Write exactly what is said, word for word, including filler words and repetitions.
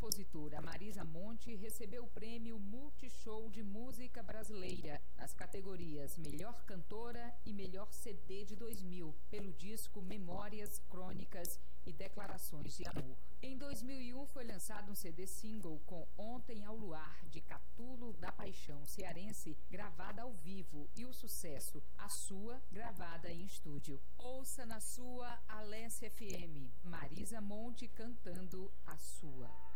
compositora Marisa Monte recebeu o prêmio Multishow de Música Brasileira nas categorias Melhor Cantora e Melhor C D de dois mil, pelo disco Memórias, Crônicas e Declarações de Amor. Em dois mil e um foi lançado um C D single com Ontem ao Luar, de Catulo da Paixão cearense, gravada ao vivo, e o sucesso A Sua, gravada em estúdio. Ouça na sua Alesse F M, Marisa Monte cantando A Sua.